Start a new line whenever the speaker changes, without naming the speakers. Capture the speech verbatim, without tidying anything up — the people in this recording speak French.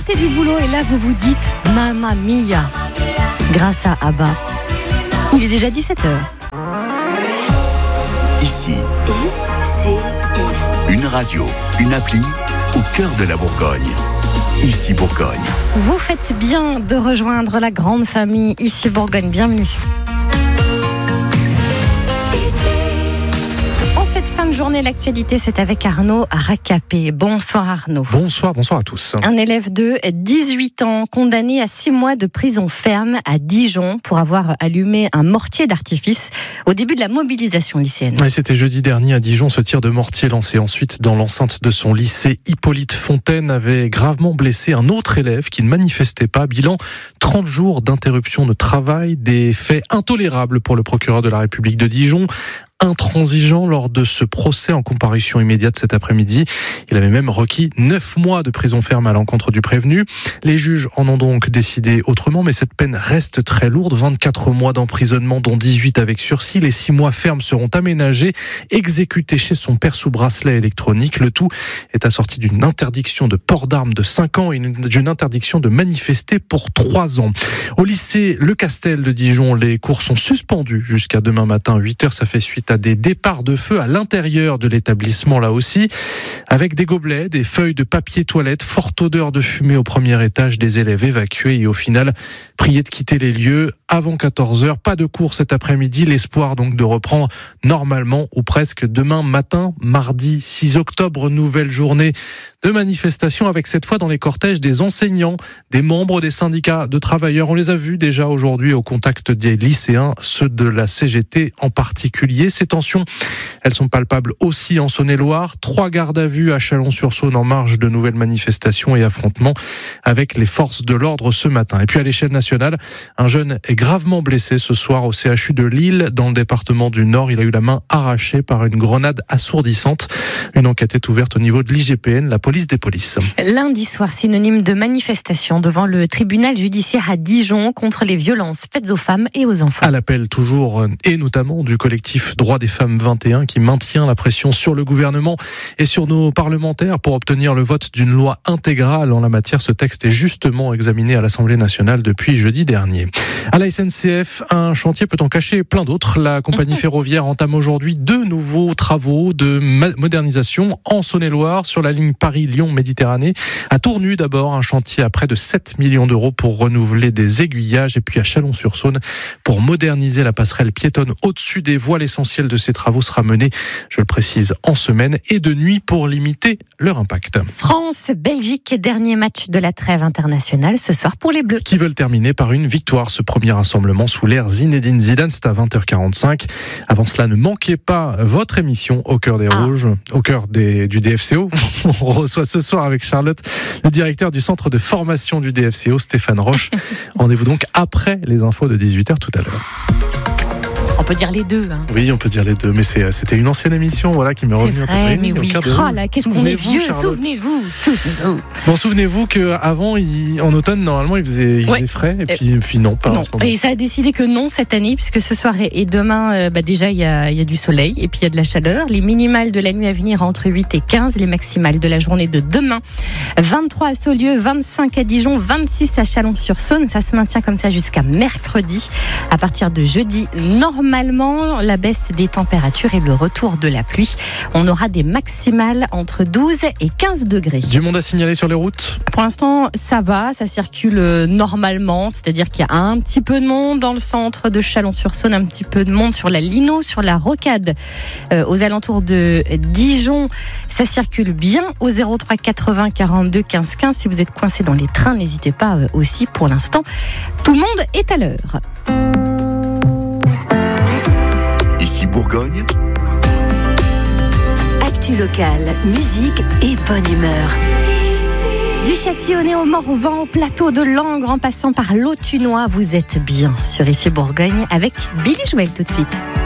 sortez du boulot et là vous vous dites Mamma Mia grâce à ABBA. Il est déjà dix-sept heures.
Ici,
I C I.
une radio, une appli au cœur de la Bourgogne. Ici Bourgogne.
Vous faites bien de rejoindre la grande famille Ici Bourgogne. Bienvenue. Cette fin de journée, l'actualité, c'est avec Arnaud Racapé. Bonsoir Arnaud.
Bonsoir, bonsoir à tous.
Un élève de dix-huit ans, condamné à six mois de prison ferme à Dijon pour avoir allumé un mortier d'artifice au début de la mobilisation lycéenne.
Oui, c'était jeudi dernier à Dijon. Ce tir de mortier lancé ensuite dans l'enceinte de son lycée Hippolyte Fontaine avait gravement blessé un autre élève qui ne manifestait pas. Bilan, trente jours d'interruption de travail, des faits intolérables pour le procureur de la République de Dijon. Intransigeant lors de ce procès en comparution immédiate cet après-midi. Il avait même requis neuf mois de prison ferme à l'encontre du prévenu. Les juges en ont donc décidé autrement, mais cette peine reste très lourde. vingt-quatre mois d'emprisonnement, dont dix-huit avec sursis. Les six mois fermes seront aménagés, exécutés chez son père sous bracelet électronique. Le tout est assorti d'une interdiction de port d'armes de cinq ans et d'une interdiction de manifester pour trois ans. Au lycée Le Castel de Dijon, les cours sont suspendus jusqu'à demain matin, huit heures. Ça fait suite à des départs de feu à l'intérieur de l'établissement, là aussi, avec des gobelets, des feuilles de papier toilette, forte odeur de fumée au premier étage, des élèves évacués et au final priés de quitter les lieux avant quatorze heures. Pas de cours cet après-midi, l'espoir donc de reprendre normalement ou presque demain matin, mardi six octobre, nouvelle journée de manifestation avec cette fois dans les cortèges des enseignants, des membres des syndicats de travailleurs. On les a vus déjà aujourd'hui au contact des lycéens, ceux de la C G T en particulier. Ces tensions, elles sont palpables aussi en Saône-et-Loire. Trois gardes à vue à Chalon-sur-Saône en marge de nouvelles manifestations et affrontements avec les forces de l'ordre ce matin. Et puis à l'échelle nationale, un jeune est gravement blessé ce soir au C H U de Lille, dans le département du Nord. Il a eu la main arrachée par une grenade assourdissante. Une enquête est ouverte au niveau de l'I G P N, la police des polices.
Lundi soir, synonyme de manifestation devant le tribunal judiciaire à Dijon contre les violences faites aux femmes et aux enfants.
À l'appel toujours, et notamment du collectif Droits des femmes vingt et un qui maintient la pression sur le gouvernement et sur nos parlementaires pour obtenir le vote d'une loi intégrale en la matière. Ce texte est justement examiné à l'Assemblée nationale depuis jeudi dernier. À la S N C F, un chantier peut en cacher plein d'autres. La compagnie ferroviaire entame aujourd'hui deux nouveaux travaux de modernisation en Saône-et-Loire sur la ligne Paris-Lyon-Méditerranée. À Tournu d'abord, un chantier à près de sept millions d'euros pour renouveler des aiguillages, et puis à Chalon-sur-Saône pour moderniser la passerelle piétonne au-dessus des voies. L'essentiel de ces travaux sera mené, je le précise, en semaine et de nuit pour limiter leur impact.
France-Belgique, dernier match de la trêve internationale ce soir pour les Bleus.
Qui veulent terminer par une victoire. Ce premier rassemblement sous l'ère Zinedine Zidane, c'est à vingt heures quarante-cinq. Avant cela, ne manquez pas votre émission Au cœur des ah. Rouges, au cœur des, du D F C O. On reçoit ce soir avec Charlotte le directeur du centre de formation du D F C O, Stéphane Roche. Rendez-vous donc après les infos de dix-huit heures tout à l'heure.
On peut dire les deux. Hein.
Oui, on peut dire les deux, mais c'est, c'était une ancienne émission, voilà, qui m'est revenue.
C'est vrai, mais oui. Oh là, qu'est-ce qu'on est vieux, souvenez-vous. Souvenez-vous.
Bon, souvenez-vous qu'avant, en automne, normalement, il faisait, il ouais. faisait frais, et puis, et puis non, pas
non.
en ce moment.
Et ça a décidé que non cette année, puisque ce soir et demain, euh, bah déjà, il y a, y a du soleil, et puis il y a de la chaleur. Les minimales de la nuit à venir entre huit et quinze, les maximales de la journée de demain. vingt-trois à Saulieu, vingt-cinq à Dijon, vingt-six à Chalon-sur-Saône. Ça se maintient comme ça jusqu'à mercredi. À partir de jeudi, normalement, la baisse des températures et le retour de la pluie. On aura des maximales entre douze et quinze degrés.
Du monde à signaler sur les routes ?
Pour l'instant, ça va, ça circule normalement, c'est-à-dire qu'il y a un petit peu de monde dans le centre de Chalon-sur-Saône, un petit peu de monde sur la Lino, sur la Rocade, euh, aux alentours de Dijon. Ça circule bien au zéro trois quatre-vingts quarante-deux quinze quinze. Si vous êtes coincé dans les trains, n'hésitez pas euh, aussi pour l'instant. Tout le monde est à l'heure.
Ici Bourgogne.
Actu locale, musique et bonne humeur.
Du Châtillonnais au Morvan, au plateau de Langres, en passant par l'Autunois, vous êtes bien sur Ici Bourgogne avec Billy Joel tout de suite.